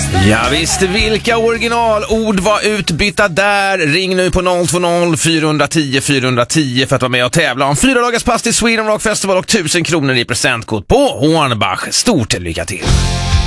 Ja visst, vilka originalord var utbytta där? Ring nu på 020 410 410 för att vara med och tävla om 4 dagars pass till Sweden Rock Festival och 1000 kronor i presentkort på Hornbach. Stort lycka till!